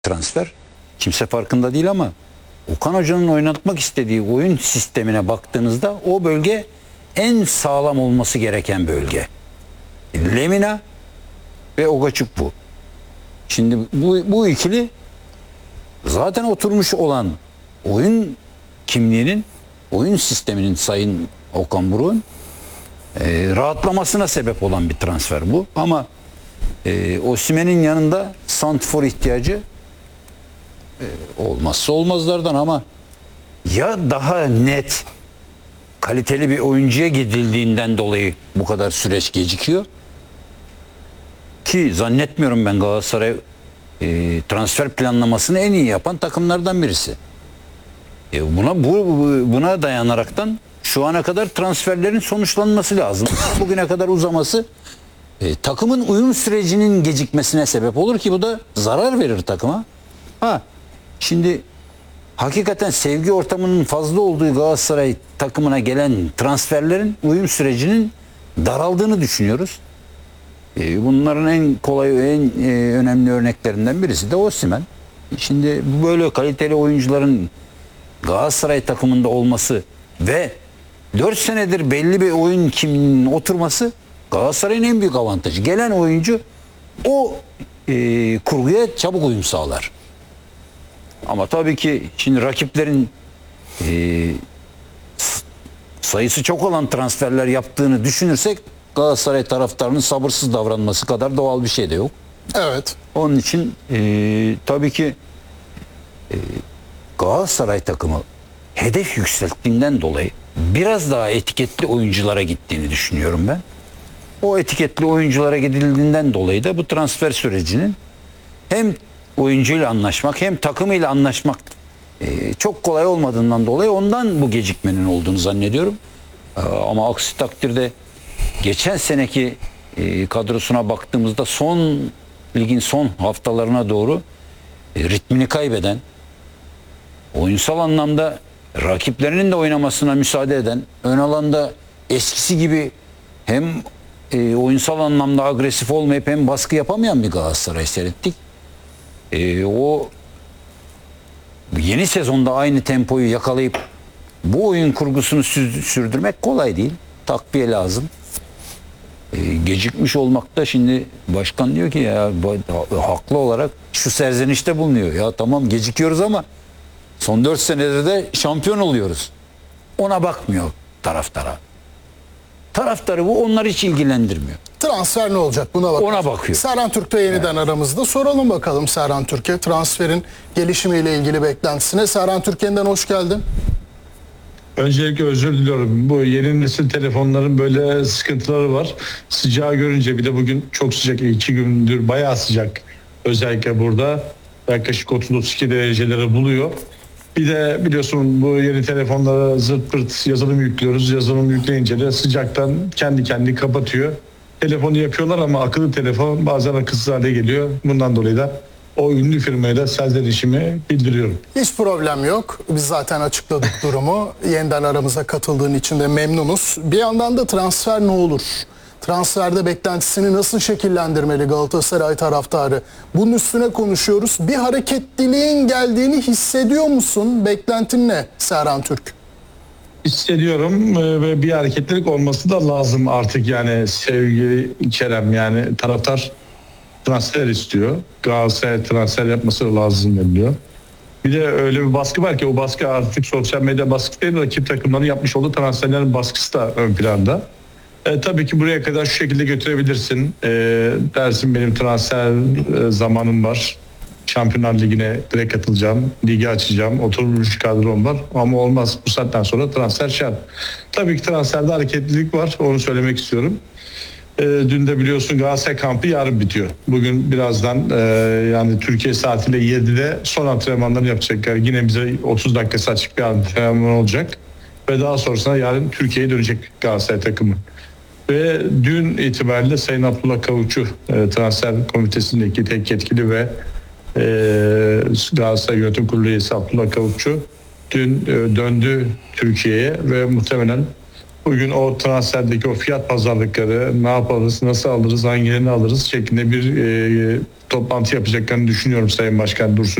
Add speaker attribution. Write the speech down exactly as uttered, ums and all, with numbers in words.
Speaker 1: transfer. Kimse farkında değil ama Okan Hoca'nın oynatmak istediği oyun sistemine baktığınızda o bölge en sağlam olması gereken bölge. Lemina ve Ogaçukwu. Şimdi bu, bu ikili zaten oturmuş olan oyun kimliğinin, oyun sisteminin Sayın Okan Buruk'un e, rahatlamasına sebep olan bir transfer bu. Ama e, Osimhen'in yanında santrfor ihtiyacı e, olmazsa olmazlardan ama ya daha net kaliteli bir oyuncuya gidildiğinden dolayı bu kadar süreç gecikiyor ki zannetmiyorum ben Galatasaray e, transfer planlamasını en iyi yapan takımlardan birisi. E, buna bu buna dayanaraktan şu ana kadar transferlerin sonuçlanması lazım. Bugüne kadar uzaması e, takımın uyum sürecinin gecikmesine sebep olur ki bu da zarar verir takıma. Ha, şimdi hakikaten sevgi ortamının fazla olduğu Galatasaray takımına gelen transferlerin uyum sürecinin daraldığını düşünüyoruz. E, bunların en kolay, en e, önemli örneklerinden birisi de Osimhen. Şimdi böyle kaliteli oyuncuların Galatasaray takımında olması ve dört senedir belli bir oyun kimliğinin oturması Galatasaray'ın en büyük avantajı. Gelen oyuncu o e, kurguya çabuk uyum sağlar. Ama tabii ki şimdi rakiplerin e, sayısı çok olan transferler yaptığını düşünürsek Galatasaray taraftarının sabırsız davranması kadar doğal bir şey de yok.
Speaker 2: Evet.
Speaker 1: Onun için e, tabii ki e, Galatasaray takımı hedef yükselttiğinden dolayı biraz daha etiketli oyunculara gittiğini düşünüyorum ben. O etiketli oyunculara gidildiğinden dolayı da bu transfer sürecinin hem oyuncuyla anlaşmak hem takımıyla anlaşmak e, çok kolay olmadığından dolayı ondan bu gecikmenin olduğunu zannediyorum. E, ama aksi takdirde geçen seneki e, kadrosuna baktığımızda son ligin son haftalarına doğru e, ritmini kaybeden, oyunsal anlamda rakiplerinin de oynamasına müsaade eden, ön alanda eskisi gibi hem e, oyunsal anlamda agresif olmayıp hem baskı yapamayan bir Galatasaray seyrettik. E, o yeni sezonda aynı tempoyu yakalayıp bu oyun kurgusunu sürdürmek kolay değil. Takviye lazım. E, gecikmiş olmakta şimdi başkan diyor ki ya haklı olarak şu serzenişte bulunuyor. Ya tamam gecikiyoruz ama son dört senedir de şampiyon oluyoruz. Ona bakmıyor taraftara. Taraftarı bu onları hiç ilgilendirmiyor.
Speaker 2: Transfer ne olacak buna bakalım.
Speaker 1: Ona bakıyor.
Speaker 2: Serhan Türk de yeniden evet. aramızda. Soralım bakalım Serhan Türk'e transferin gelişimiyle ilgili beklentisine. Serhan Türk yeniden hoş geldin.
Speaker 3: Öncelikle özür diliyorum. Bu yeni nesil telefonların böyle sıkıntıları var. Sıcağı görünce bir de bugün çok sıcak. iki gündür bayağı sıcak. Özellikle burada yaklaşık otuz otuz iki dereceleri buluyor. Bir de biliyorsun bu yeni telefonlara zırt pırt yazılım yüklüyoruz. Yazılım yükleyince de sıcaktan kendi kendini kapatıyor. Telefonu yapıyorlar ama akıllı telefon bazen akılsız hale geliyor. Bundan dolayı da o ünlü firmaya da serzenişimi bildiriyorum.
Speaker 2: Hiç problem yok. Biz zaten açıkladık durumu. Yeniden aramıza katıldığın için de memnunuz. Bir yandan da transfer ne olur? Transferde beklentisini nasıl şekillendirmeli Galatasaray taraftarı? Bunun üstüne konuşuyoruz. Bir hareketliliğin geldiğini hissediyor musun? Beklentin ne Serhan Türk?
Speaker 3: Hissediyorum ve bir hareketlilik olması da lazım artık yani sevgili Kerem, yani taraftar transfer istiyor. Galatasaray transfer yapması lazım deniliyor. Bir de öyle bir baskı var ki o baskı artık sosyal medya baskısı değil, rakip takımların yapmış olduğu transferlerin baskısı da ön planda. E, tabii ki buraya kadar şu şekilde götürebilirsin. E, dersin benim transfer e, zamanım var. Şampiyonlar Ligi'ne direkt katılacağım. Ligi açacağım. Oturmuş kadrom var. Ama olmaz. Bu saatten sonra transfer şart. Tabii ki transferde hareketlilik var. Onu söylemek istiyorum. E, dün de biliyorsun Galatasaray kampı yarın bitiyor. Bugün birazdan e, yani Türkiye saatiyle yedide son antrenmanlarını yapacaklar. Yine bize otuz dakikası açık bir antrenman olacak. Ve daha sonrasında yarın Türkiye'ye dönecek Galatasaray takımı. Ve dün itibariyle Sayın Abdullah Kavukçu e, transfer komitesindeki tek yetkili ve e, Galatasaray Yönetim Kurulu üyesi Abdullah Kavukçu dün e, döndü Türkiye'ye ve muhtemelen bugün o transferdeki o fiyat pazarlıkları, ne yaparız, nasıl alırız, hangilerini alırız şeklinde bir e, toplantı yapacaklarını düşünüyorum Sayın Başkan Dursun